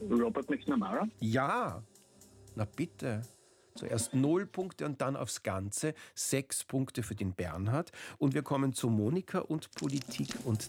Robert McNamara? Ja, na bitte. Zuerst 0 Punkte und dann aufs Ganze 6 Punkte für den Bernhard. Und wir kommen zu Monika und Politik und